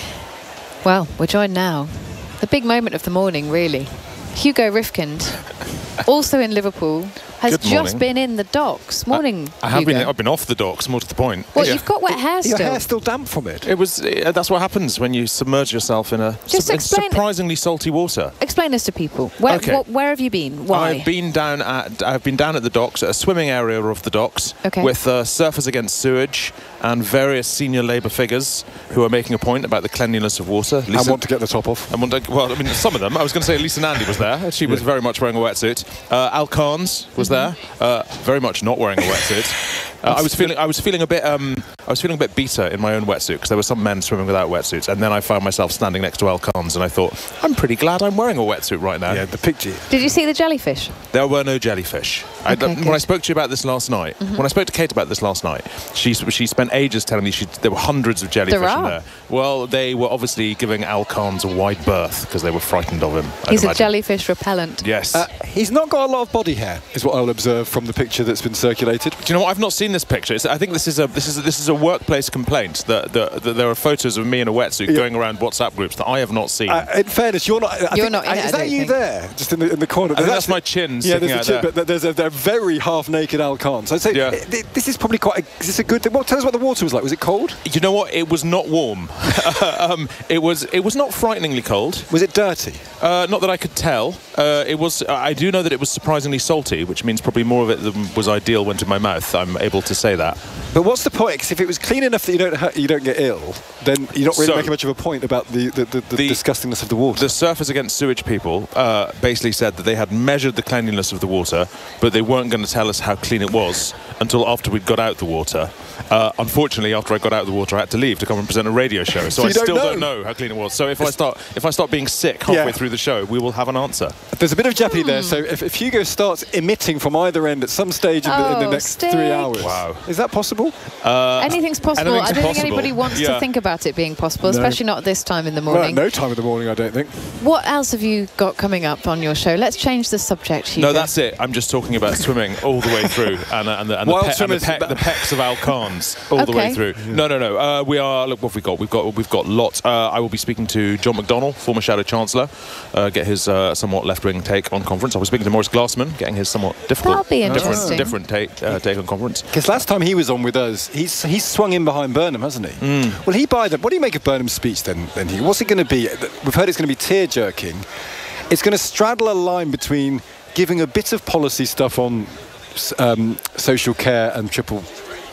Well, we're joined now. The big moment of the morning, really. Hugo Rifkind, also in Liverpool, has Good just morning. been in the docks. Morning, I, I have Hugo. been. I've been off the docks. More to the point. Well, you've got wet hair still. Your hair's still damp from it. It was. Uh, that's what happens when you submerge yourself in a Just su- explain- surprisingly salty water. Explain this to people. Where, Okay. what, where have you been? Why? I've been down at. I've been down at the docks, at a swimming area of the docks, Okay. with uh, Surfers Against Sewage and various senior Labour figures who are making a point about the cleanliness of water. I want to get the top off. I want to, well, I mean, some of them. I was going to say Lisa Nandy was there. She was Yeah. very much wearing a wetsuit. Uh, Al Carnes was there, uh, very much not wearing a wetsuit. Uh, I was feeling, I was feeling a bit, um, I was feeling a bit bitter in my own wetsuit because there were some men swimming without wetsuits, and then I found myself standing next to Al Carnes, and I thought, I'm pretty glad I'm wearing a wetsuit right now. Yeah, the picture. Did you see the jellyfish? There were no jellyfish. I, Okay, when good. I spoke to you about this last night, Mhm. when I spoke to Kate about this last night, she she spent ages telling me she, there were hundreds of jellyfish There in are. there. Well, they were obviously giving Al Carnes a wide berth because they were frightened of him. I'd He's a imagine. jellyfish repellent. Yes. Uh, he's not got a lot of body hair, is what I'll observe from the picture that's been circulated. Do you know what? I've not seen this picture. It's, I think this is a this is a, this is a workplace complaint that, that, that there are photos of me in a wetsuit Yeah. going around WhatsApp groups that I have not seen. Uh, in fairness, you're not. I You're think- not in it, Is I that don't you think. there, just in the in the corner? I think There's that's my chin Yeah, sticking there's a out chin, there. but there's a they're very half-naked Al Carnes. I'd say Yeah. eh, th- this is probably quite. A, is this a good thing? Well, tell us what the water was like. Was it cold? You know what? It was not warm. um, it was it was not frighteningly cold. Was it dirty? Uh, not that I could tell. Uh, it was. I do know that it was surprisingly salty, which means probably more of it than was ideal went in my mouth. I'm able to say that. But what's the point? Because if it was clean enough that you don't hurt, you don't get ill, then you're not really So- making much of a point about the the, the, the, The- disgustingness of the water. The Surfers Against Sewage people uh, basically said that they had measured the cleanliness of the water, but they weren't going to tell us how clean it was until after we'd got out the water. Uh, unfortunately, after I got out of the water, I had to leave to come and present a radio show. So, So I you don't still know. don't know how clean it was. So if I start if I start being sick halfway Yeah. through the show, we will have an answer. There's a bit of jeopardy there. So if, if Hugo starts emitting from either end at some stage in, the, in the Oh, next Stig. three hours, Wow. is that possible? Uh, Anything's possible. anything's I don't think possible. anybody wants Yeah. to think about it being possible, No. especially not at this time in the Well, morning. no time in the morning, I don't think. What else have you got coming up on your show? Let's change the subject, Hugo. No, that's it. I'm just talking about swimming all the way through, and, uh, and, the, and, the, Wild pe- and the, swimmers- pe- the pecs of Al Carnes all the way Okay. through. No, no, no. Uh, we are. Look, what have we got? We've got. We've got lot. Uh, I will be speaking to John McDonnell, former Shadow Chancellor, uh, get his uh, somewhat left-wing take on conference. I was speaking to Maurice Glassman, getting his somewhat difficult, That'll be different, interesting. different take uh, take on conference. Because last time he was on with us, he's he's swung in behind Burnham, hasn't he? Mm. Well, he by the. What do you make of Burnham's speech then? Then he. What's it going to be? We've heard it's going to be tear-jerking. It's going to straddle a line between giving a bit of policy stuff on um, social care and triple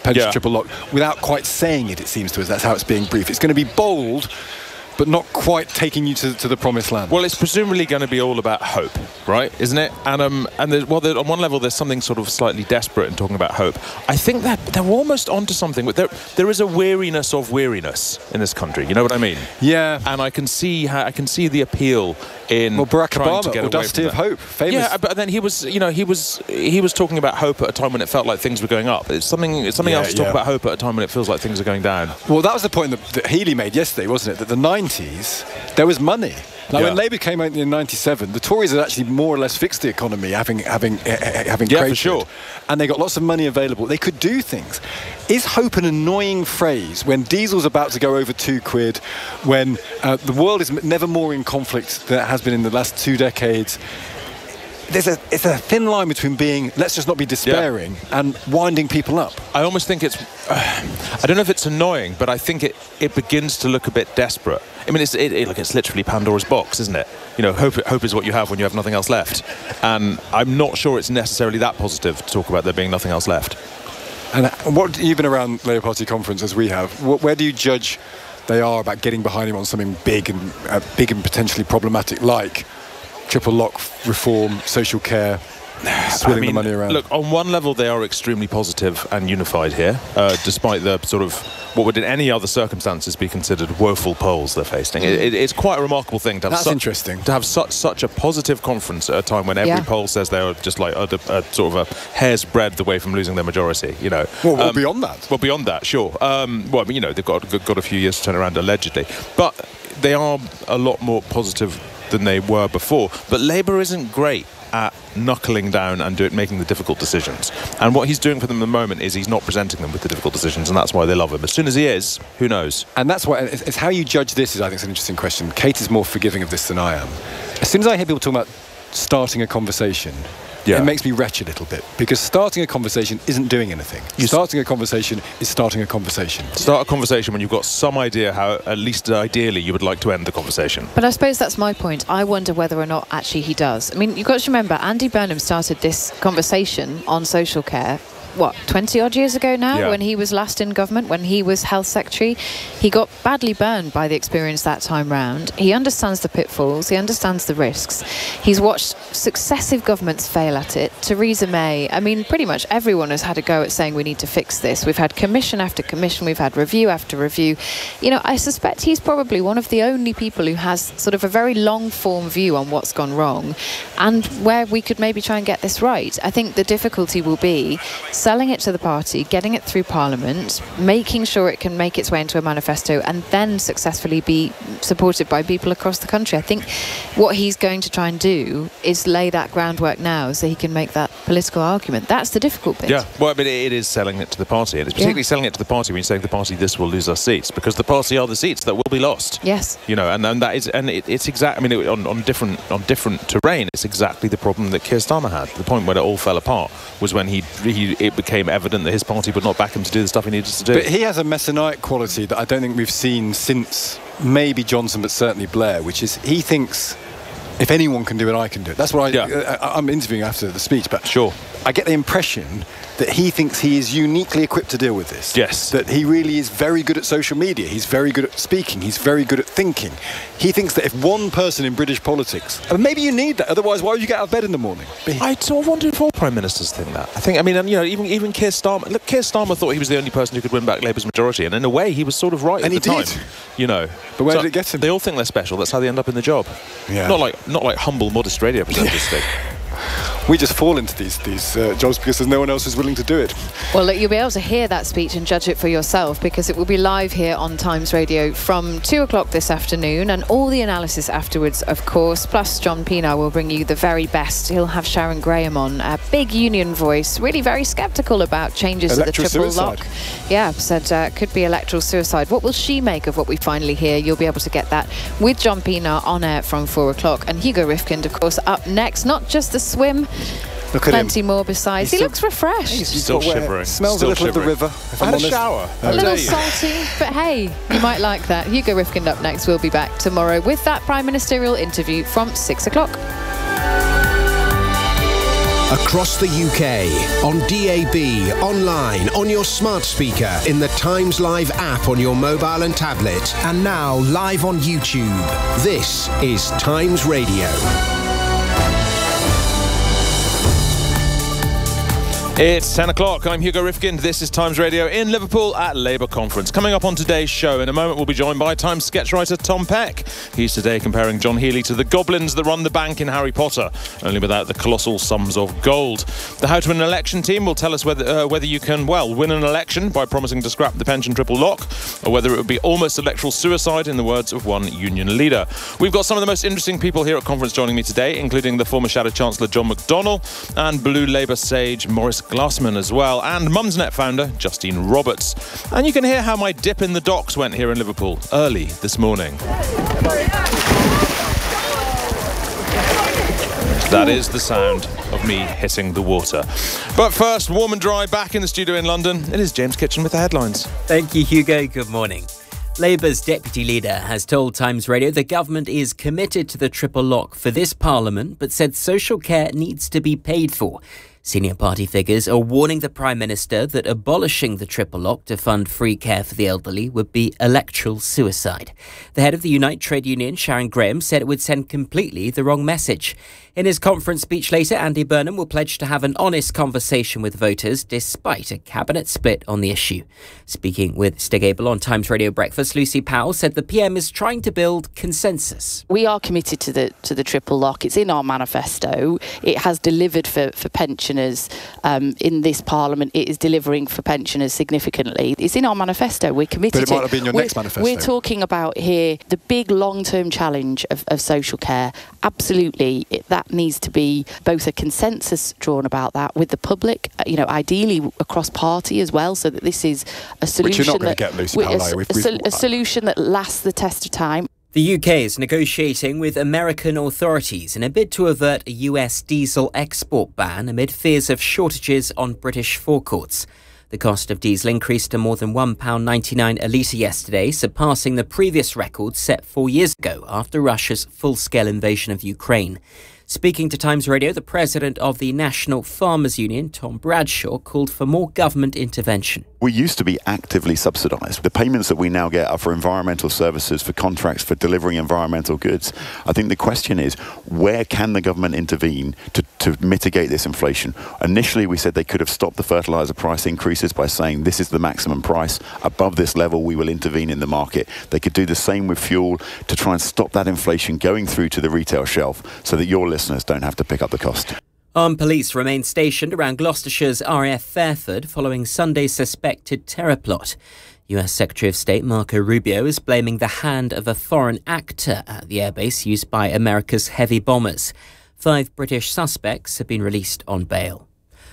pension Yeah. triple lock, without quite saying it, it seems to us. That's how it's being briefed. It's going to be bold, but not quite taking you to, to the promised land. Well, it's presumably going to be all about hope, right? Isn't it? And um, and there's, well, there, on one level, there's something sort of slightly desperate in talking about hope. I think that they're almost onto something. There, there is a weariness of weariness in this country. You know what I mean? Yeah. And I can see how I can see the appeal in well, Barack trying Obama, to get away Audacity from of that. Hope, famous. Yeah, but then he was, you know, he was he was talking about hope at a time when it felt like things were going up. It's something it's something Yeah, else to talk yeah. about hope at a time when it feels like things are going down. Well, that was the point that, that Healey made yesterday, wasn't it? That the nineties, there was money. Like Yeah. when Labour came out in ninety-seven, the Tories had actually more or less fixed the economy, having having uh, having Yeah, for created, sure. and they got lots of money available. They could do things. Is hope an annoying phrase when diesel's about to go over two quid, when uh, the world is never more in conflict than it has been in the last two decades? There's a it's a thin line between being let's just not be despairing and winding people up. I almost think it's uh, I don't know if it's annoying, but I think it, it begins to look a bit desperate. I mean, it's it, it, like it's literally Pandora's box, isn't it? You know, hope hope is what you have when you have nothing else left, and I'm not sure it's necessarily that positive to talk about there being nothing else left. And what you've been around Labour Party conference as we have. Wh- where do you judge they are about getting behind him on something big and uh, big and potentially problematic, like triple lock reform, social care, swilling I mean, the money around? Look, on one level, they are extremely positive and unified here, uh, despite the sort of what would in any other circumstances be considered woeful polls they're facing. It, it, it's quite a remarkable thing to have. That's such, interesting. To have such such a positive conference at a time when every Yeah. poll says they are just like a, a, sort of a hair's breadth away from losing their majority. You know. Well, well Um, beyond that. Well, beyond that, sure. Um, well, I mean, you know, they've got got a few years to turn around, allegedly, but they are a lot more positive than they were before. But Labour isn't great at knuckling down and do it, making the difficult decisions. And what he's doing for them at the moment is he's not presenting them with the difficult decisions, and that's why they love him. As soon as he is, who knows? And that's why it's, it's how you judge this is, I think, is an interesting question. Kate is more forgiving of this than I am. As soon as I hear people talking about starting a conversation, Yeah. it makes me retch a little bit, because starting a conversation isn't doing anything. You starting a conversation is starting a conversation. Start a conversation when you've got some idea how, at least ideally, you would like to end the conversation. But I suppose that's my point. I wonder whether or not actually he does. I mean, you've got to remember, Andy Burnham started this conversation on social care, what, twenty odd years ago now, Yeah. when he was last in government, when he was health secretary. He got badly burned by the experience that time round. He understands the pitfalls, he understands the risks. He's watched successive governments fail at it. Theresa May, I mean, pretty much everyone has had a go at saying we need to fix this. We've had commission after commission, we've had review after review. You know, I suspect he's probably one of the only people who has sort of a very long form view on what's gone wrong and where we could maybe try and get this right. I think the difficulty will be selling it to the party, getting it through Parliament, making sure it can make its way into a manifesto and then successfully be supported by people across the country. I think what he's going to try and do is lay that groundwork now so he can make that political argument. That's the difficult bit. Yeah, well, I mean, it is selling it to the party, and it's particularly Yeah. selling it to the party when you're saying to the party, this will lose us seats, because the party are the seats that will be lost. Yes. You know, and, and that is, and it, it's exact. I mean, it, on, on different on different terrain, it's exactly the problem that Keir Starmer had. The point where it all fell apart was when he, he it became evident that his party would not back him to do the stuff he needed to do. But he has a messianic quality that I don't think we've seen since maybe Johnson, but certainly Blair, which is he thinks if anyone can do it, I can do it. That's what I, Yeah. I, I'm interviewing after the speech, but Sure. I get the impression that he thinks he is uniquely equipped to deal with this. Yes. That he really is very good at social media. He's very good at speaking. He's very good at thinking. He thinks that if one person in British politics, and maybe you need that, otherwise why would you get out of bed in the morning? I sort of wonder if all prime ministers think that. I think, I mean, and, you know, even even Keir Starmer. Look, Keir Starmer thought he was the only person who could win back Labour's majority, and in a way, he was sort of right And at the he time. did. You know, But where So did it get him? They all think they're special. That's how they end up in the job. Yeah. Not like not like humble, modest radio presenters think. We just fall into these these uh, jobs because there's no one else who's willing to do it. Well, look, you'll be able to hear that speech and judge it for yourself, because it will be live here on Times Radio from two o'clock this afternoon, and all the analysis afterwards, of course. Plus, John Pienaar will bring you the very best. He'll have Sharon Graham on, a big union voice, really very sceptical about changes Electoral to the triple suicide. lock. Yeah, said uh, could be electoral suicide. What will she make of what we finally hear? You'll be able to get that with John Pienaar on air from four o'clock. And Hugo Rifkind, of course, up next. Not just the swim, Look at plenty him. more besides. He's he still- looks refreshed. He's Still got wet. shivering. Smells Still a little shivering. of the river. If I I'm had a honest. shower. Oh, A little dare you. salty, but hey, you might like that. Hugo Rifkind up next. We'll be back tomorrow with that prime ministerial interview from six o'clock. Across the U K, on D A B, online, on your smart speaker, in the Times Live app on your mobile and tablet, and now live on YouTube. This is Times Radio. It's ten o'clock. I'm Hugo Rifkind. This is Times Radio in Liverpool at Labour Conference. Coming up on today's show, in a moment we'll be joined by Times sketch writer Tom Peck. He's today comparing John Healey to the goblins that run the bank in Harry Potter, only without the colossal sums of gold. The How to Win an Election team will tell us whether uh, whether you can, well, win an election by promising to scrap the pension triple lock, or whether it would be almost electoral suicide, in the words of one union leader. We've got some of the most interesting people here at conference joining me today, including the former Shadow Chancellor John McDonnell and Blue Labour sage Maurice Glassman as well, and Mumsnet founder Justine Roberts. And you can hear how my dip in the docks went here in Liverpool early this morning. That is the sound of me hitting the water. But first, warm and dry, back in the studio in London, it is James Kitchen with the headlines. Thank you, Hugo. Good morning. Labour's deputy leader has told Times Radio the government is committed to the triple lock for this parliament, but said social care needs to be paid for. Senior party figures are warning the Prime Minister that abolishing the triple lock to fund free care for the elderly would be electoral suicide. The head of the Unite Trade Union, Sharon Graham, said it would send completely the wrong message. In his conference speech later, Andy Burnham will pledge to have an honest conversation with voters despite a cabinet split on the issue. Speaking with Stig Abel on Times Radio Breakfast, Lucy Powell said the P M is trying to build consensus. We are committed to the to the triple lock. It's in our manifesto. It has delivered for, for pensioners um, in this parliament. It is delivering for pensioners significantly. It's in our manifesto. We're committed But it to might have been your we're, next manifesto. We're talking about here the big long-term challenge of, of social care. Absolutely, it, that needs to be both a consensus drawn about that with the public, you know, ideally across party as well, so that this is a solution. Which you're not going that, to get, Lucy with, Powell. a, We've, a, we've, a solution that lasts the test of time. The U K is negotiating with American authorities in a bid to avert a U S diesel export ban amid fears of shortages on British forecourts. The cost of diesel increased to more than one pound ninety-nine a litre yesterday, surpassing the previous record set four years ago after Russia's full-scale invasion of Ukraine. Speaking to Times Radio, the president of the National Farmers Union, Tom Bradshaw, called for more government intervention. We used to be actively subsidised. The payments that we now get are for environmental services, for contracts, for delivering environmental goods. I think the question is, where can the government intervene to, to mitigate this inflation? Initially, we said they could have stopped the fertiliser price increases by saying this is the maximum price. Above this level, we will intervene in the market. They could do the same with fuel to try and stop that inflation going through to the retail shelf so that your listeners don't have to pick up the cost. Armed police remain stationed around Gloucestershire's R A F Fairford following Sunday's suspected terror plot. U S Secretary of State Marco Rubio is blaming the hand of a foreign actor at the airbase used by America's heavy bombers. Five British suspects have been released on bail.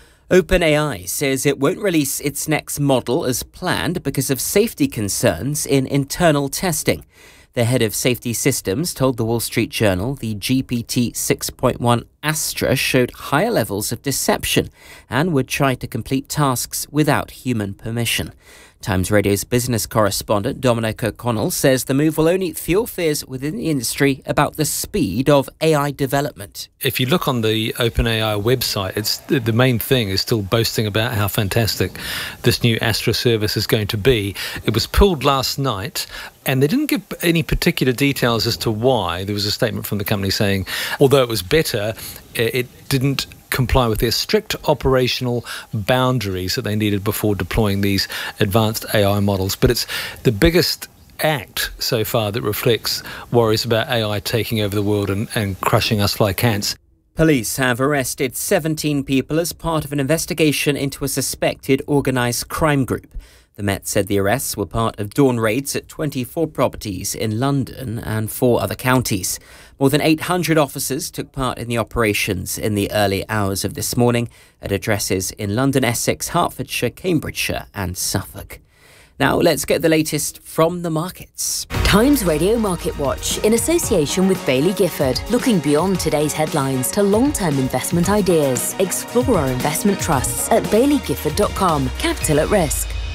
OpenAI says it won't release its next model as planned because of safety concerns in internal testing. The head of safety systems told the Wall Street Journal the G P T six point one Astra showed higher levels of deception and would try to complete tasks without human permission. Times Radio's business correspondent Dominic O'Connell says the move will only fuel fears within the industry about the speed of A I development. If you look on the OpenAI website, it's the main thing is still boasting about how fantastic this new Astra service is going to be. It was pulled last night, and they didn't give any particular details as to why. There was a statement from the company saying, although it was better, it didn't comply with their strict operational boundaries that they needed before deploying these advanced A I models. But it's the biggest act so far that reflects worries about A I taking over the world and, and crushing us like ants. Police have arrested seventeen people as part of an investigation into a suspected organised crime group. The Met said the arrests were part of dawn raids at twenty-four properties in London and four other counties. More than eight hundred officers took part in the operations in the early hours of this morning at addresses in London, Essex, Hertfordshire, Cambridgeshire and Suffolk. Now let's get the latest from the markets. Times Radio Market Watch in association with Baillie Gifford, looking beyond today's headlines to long-term investment ideas. Explore our investment trusts at baillie gifford dot com. Capital at risk.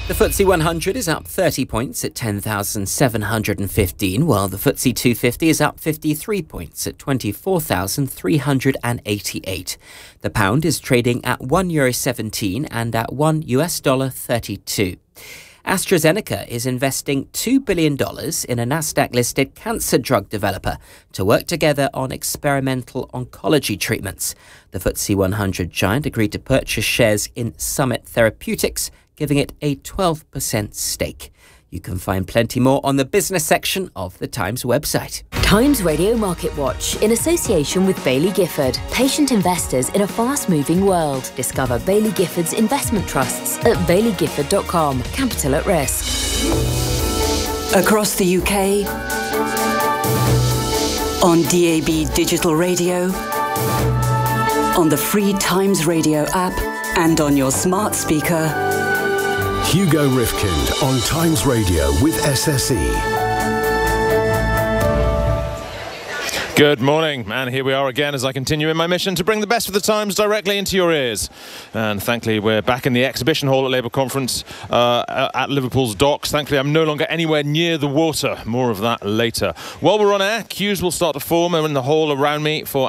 The F T S E one hundred is up thirty points at ten thousand seven hundred fifteen, while the F T S E two fifty is up fifty-three points at twenty-four thousand three hundred eighty-eight. The pound is trading at one euro seventeen and at one U S dollar thirty-two. AstraZeneca is investing two billion dollars in a Nasdaq-listed cancer drug developer to work together on experimental oncology treatments. The F T S E one hundred giant agreed to purchase shares in Summit Therapeutics, giving it a twelve percent stake. You can find plenty more on the business section of the Times website. Times Radio Market Watch in association with Baillie Gifford. Patient investors in a fast-moving world. Discover Baillie Gifford's investment trusts at baillie gifford dot com. Capital at risk. Across the U K, on D A B digital radio, on the free Times Radio app, and on your smart speaker. Hugo Rifkind on Times Radio with S S E. Good morning, and here we are again as I continue in my mission to bring the best of the Times directly into your ears. And thankfully we're back in the exhibition hall at Labour Conference uh, at Liverpool's docks. Thankfully I'm no longer anywhere near the water. More of that later. While we're on air, queues will start to form in the hall around me for